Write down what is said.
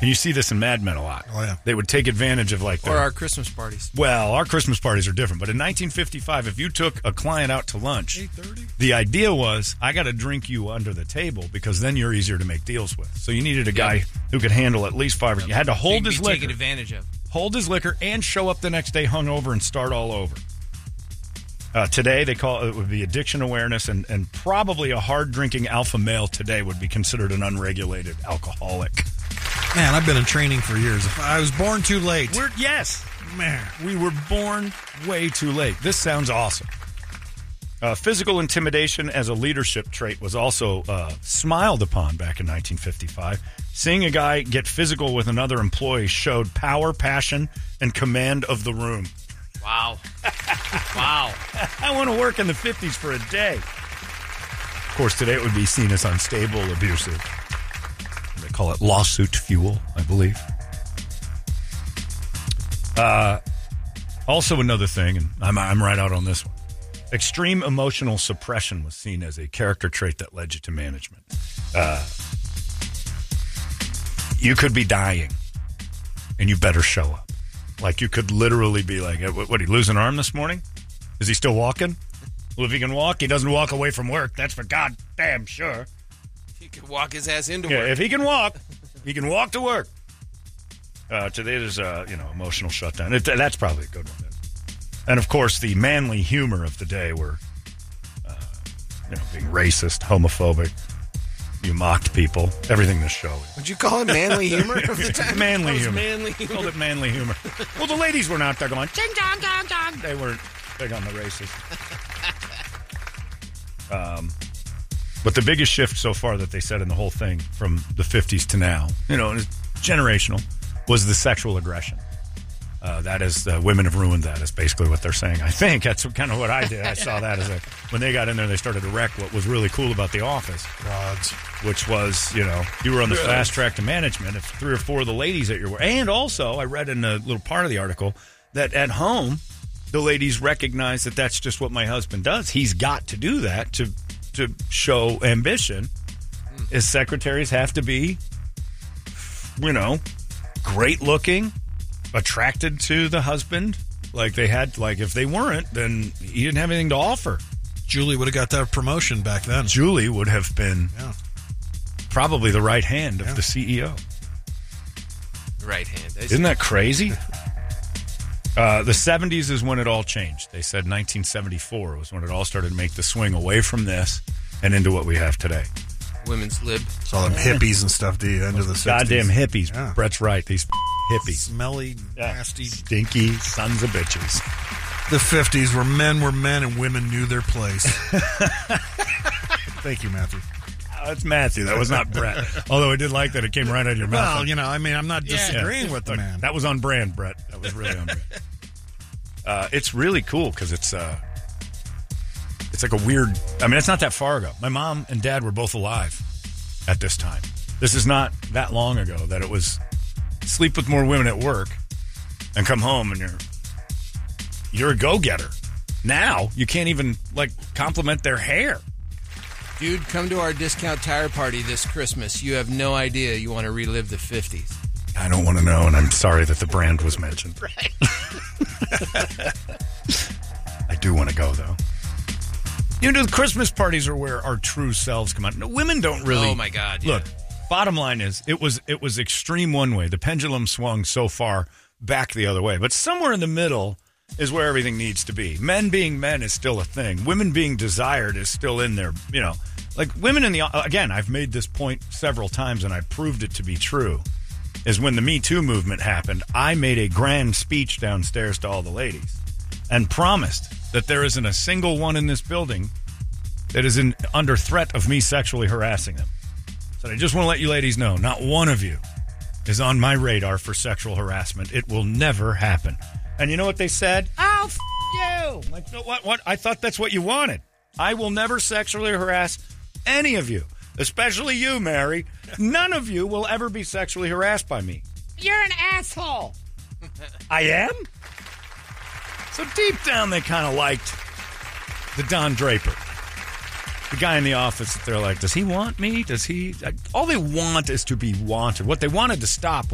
And you see this in Mad Men a lot. Oh, yeah. They would take advantage of like Or our Christmas parties. Well, our Christmas parties are different. But in 1955, if you took a client out to lunch, 8:30? the idea was, I got to drink you under the table because then you're easier to make deals with. So you needed a guy who could handle at least 5. You had to hold his liquor. Taken advantage of. Hold his liquor and show up the next day hungover and start all over. Today, they call it would be addiction awareness, and probably a hard-drinking alpha male today would be considered an unregulated alcoholic. Man, I've been in training for years. I was born too late. Yes. Man. We were born way too late. This sounds awesome. Physical intimidation as a leadership trait was also smiled upon back in 1955. Seeing a guy get physical with another employee showed power, passion, and command of the room. Wow. Wow. I want to work in the 50s for a day. Of course, today it would be seen as unstable, abusive. They call it lawsuit fuel, I believe. Also, another thing, and I'm right out on this one. Extreme emotional suppression was seen as a character trait that led you to management. You could be dying, and you better show up. Like, you could literally be like, what, he lose an arm this morning? Is he still walking? Well, if he can walk, he doesn't walk away from work. That's for goddamn sure. He could walk his ass into Yeah, work. if he can walk to work. Today there's emotional shutdown. That's probably a good one. And, of course, the manly humor of the day were, being racist, homophobic. You mocked people. Everything this show is. Would you call it manly humor? Manly humor. Manly humor. Called it manly humor. Well, the ladies were not there going, ding, dong, dong, dong. They weren't big on the racist. But the biggest shift so far that they said in the whole thing from the 50s to now, it's generational, was the sexual aggression. That is, women have ruined that, is basically what they're saying. I think that's kind of what I did. I saw that as when they got in there, they started to wreck what was really cool about The Office. Rods. Which was, you were on the fast track to management. If 3 or 4 of the ladies at your work. And also, I read in a little part of the article that at home, the ladies recognize that that's just what my husband does. He's got to do that to show ambition. His secretaries have to be, great looking, attracted to the husband. Like they had, if they weren't, then he didn't have anything to offer. Julie would have got that promotion back then. Julie would have been probably the right hand of the CEO. Right hand. Isn't that crazy? The 70s is when it all changed. They said 1974 was when it all started to make the swing away from this and into what we have today. Women's lib. It's all them hippies and stuff, the end of the 60s. Goddamn hippies. Yeah. Brett's right. These hippies. Smelly, nasty. Stinky sons of bitches. The 50s where men were men and women knew their place. Thank you, Matthew. That's Matthew. That was not Brett. Although I did like that it came right out of your mouth. Well, I'm not disagreeing with the man. That was on brand, Brett. That was really on brand. It's really cool because it's like a weird... it's not that far ago. My mom and dad were both alive at this time. This is not that long ago that it was sleep with more women at work and come home and you're a go-getter. Now, you can't even, compliment their hair. Dude, come to our discount tire party this Christmas. You have no idea you want to relive the 50s. I don't want to know, and I'm sorry that the brand was mentioned. Right. I do want to go, though. The Christmas parties are where our true selves come out. No, women don't really... Oh, my God, yeah. Look, bottom line is, it was extreme one way. The pendulum swung so far back the other way. But somewhere in the middle is where everything needs to be. Men being men is still a thing. Women being desired is still in there, women in the... Again, I've made this point several times, and I proved it to be true, is when the Me Too movement happened, I made a grand speech downstairs to all the ladies and promised that there isn't a single one in this building that is under threat of me sexually harassing them. So I just want to let you ladies know, not one of you is on my radar for sexual harassment. It will never happen. And you know what they said? Oh, you! What? I thought that's what you wanted. I will never sexually harass any of you, especially you, Mary. None of you will ever be sexually harassed by me. You're an asshole. I am? So deep down, they kind of liked the Don Draper. The guy in the office that they're like, does he want me? Does he? All they want is to be wanted. What they wanted to stop